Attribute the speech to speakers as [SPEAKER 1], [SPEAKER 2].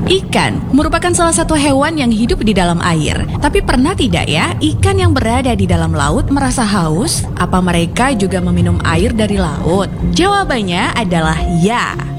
[SPEAKER 1] Ikan merupakan salah satu hewan yang hidup di dalam air. Tapi pernah tidak ya, ikan yang berada di dalam laut merasa haus? Apa mereka juga meminum air dari laut? Jawabannya adalah ya.